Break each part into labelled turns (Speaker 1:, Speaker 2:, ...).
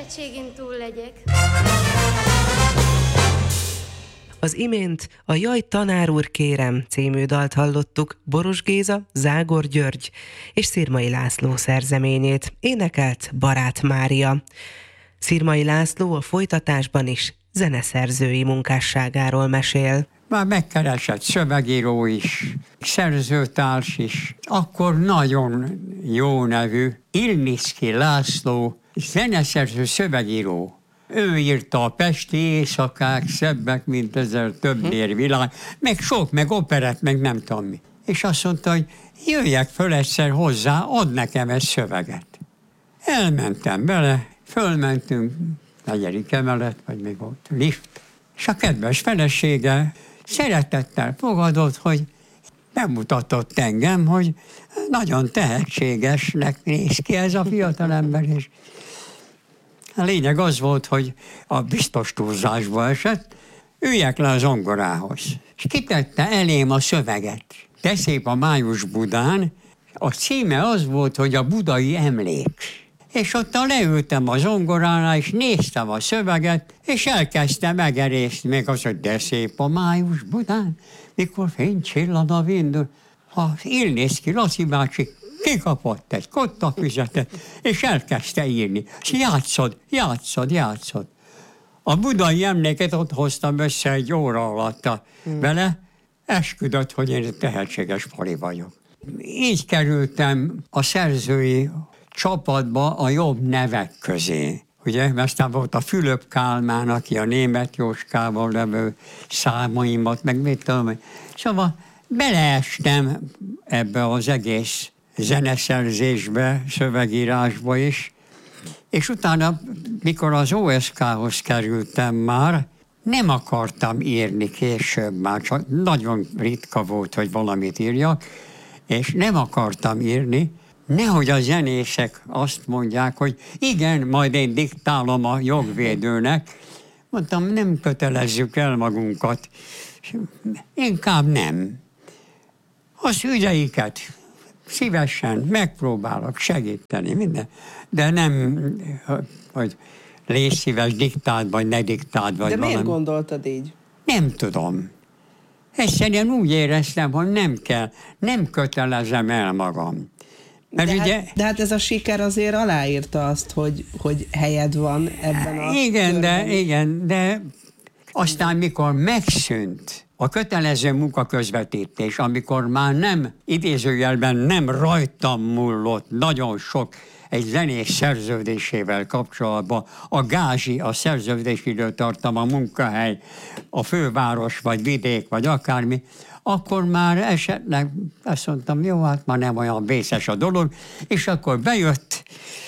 Speaker 1: tehetségén túl legyek.
Speaker 2: Az imént a Jaj, tanár úr, kérem című dalt hallottuk, Boros Géza, Zágor György és Szirmai László szerzeményét, énekelt Barát Mária. Szirmai László a folytatásban is zeneszerzői munkásságáról mesél.
Speaker 3: Már megkeresett szövegíró is, szerzőtárs is. Akkor nagyon jó nevű Ilniszki László, zeneszerző, szövegíró. Ő írta a Pesti éjszakák, szebbek, mint ezer, többnér világ, meg operett, meg nem tudom mi. És azt mondta, hogy jöjjek föl egyszer hozzá, ad nekem egy szöveget. Elmentem bele, fölmentünk, 4. emelet, vagy még ott lift, és a kedves felesége szeretettel fogadott, hogy bemutatott engem, hogy nagyon tehetségesnek néz ki ez a fiatalember, és a lényeg az volt, hogy a biztos túlzásba esett, üljek le a zongorához. És kitette elém a szöveget. De szép a május Budán, a címe az volt, hogy a budai emlék. És ott leültem a zongoránál, és néztem a szöveget, és elkezdtem megerészni még az, hogy de szép a május Budán, mikor fénycsillan a vindul. Az Ilniszki Laci bácsi kikapott egy kottafüzetet, és elkezdte írni. És játszod. A budai emléket ott hoztam össze egy óra alatt vele, esküdött, hogy én tehetséges pali vagyok. Így kerültem a szerzői csapatba a jobb nevek közé. Ugye, aztán volt a Fülöp Kálmán, aki a Németh Jóskával levő számaimat, meg mit tudom. Szóval beleestem ebbe az egész zeneszerzésbe, szövegírásba is, és utána, mikor az OSK-hoz kerültem már, nem akartam írni később már, csak nagyon ritka volt, hogy valamit írjak, és nem akartam írni, nehogy a zenészek azt mondják, hogy igen, majd én diktálom a jogvédőnek. Mondtam, nem kötelezzük el magunkat. Inkább nem. Az ügyeiket szívesen megpróbálok segíteni, minden. De nem, hogy légy szíves, diktáld, vagy ne diktáld, vagy
Speaker 4: de
Speaker 3: valami.
Speaker 4: miért gondoltad így?
Speaker 3: Nem tudom. Egyszerűen úgy éreztem, hogy nem kell, nem kötelezem el magam.
Speaker 4: De hát ez a siker azért aláírta azt, hogy helyed van ebben a
Speaker 3: Igen, de aztán mikor megszűnt a kötelező munkaközvetítés, amikor már nem, idézőjelben nem rajtam múlott nagyon sok egy zenész szerződésével kapcsolatban, a gázsi, a szerződési időtartam, a munkahely, a főváros, vagy vidék, vagy akármi, akkor már esetleg azt mondtam, jó, hát már nem olyan vészes a dolog, és akkor bejött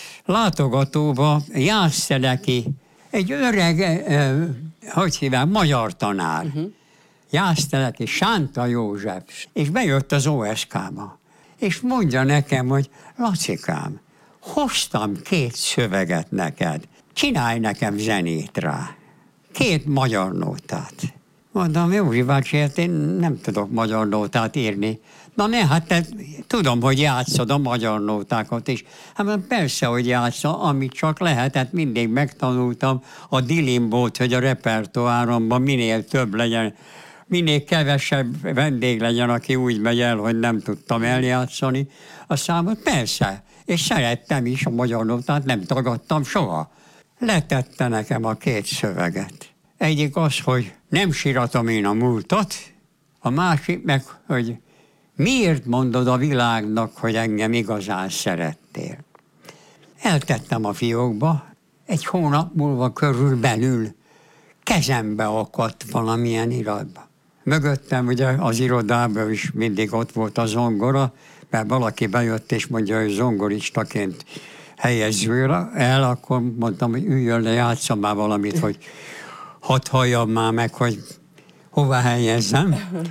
Speaker 3: látogatóba Jászteleki, egy öreg, hogy hívják, magyar tanár. Jászteleki, Sánta József, és bejött az OSK-ba. És mondja nekem, hogy Lacikám, hoztam 2 szöveget neked, csinálj nekem zenét rá. 2 magyar nótát. Mondom, Józsi bácsi, hát én nem tudok magyar nótát írni. Na ne, hát tudom, hogy játszod a magyar nótákat is. Hát persze, hogy játszom, amit csak lehetett, mindig megtanultam a dilimbót, hogy a repertoáromban minél több legyen, minél kevesebb vendég legyen, aki úgy megy el, hogy nem tudtam eljátszani a számot. Persze, és szerettem is a magyar nótát, nem tagadtam soha. Letette nekem a 2 szöveget. Egyik az, hogy nem síratom én a múltat, a másik meg, hogy miért mondod a világnak, hogy engem igazán szerettél. Eltettem a fiókba, egy hónap múlva körülbelül kezembe akadt valamilyen iratba. Mögöttem ugye az irodában is mindig ott volt a zongora, mert valaki bejött és mondja, hogy zongoristaként helyezzük el, akkor mondtam, hogy üljön le, játsszam már valamit, hogy hadd halljam már meg, hogy hova helyezzem.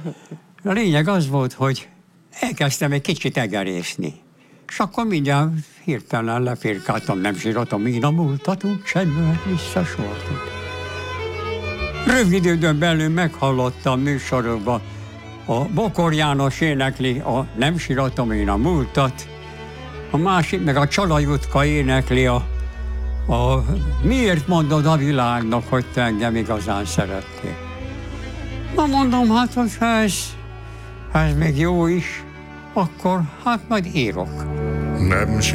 Speaker 3: A lényeg az volt, hogy elkezdtem egy kicsit egerészni. És akkor mindjárt hirtelen lefirkáltam, nem síratom én a múltatunk, sem jöhet vissza soha. Rövid időn belül meghallottam műsorokban, a Bokor János énekli a Nem síratom én a múltat, a másik meg a Csala Jutka énekli a miért mondod a világnak, hogy te engem igazán szerettél? Na mondom, hát hogyha ez még jó is, akkor hát majd írok.
Speaker 1: Nem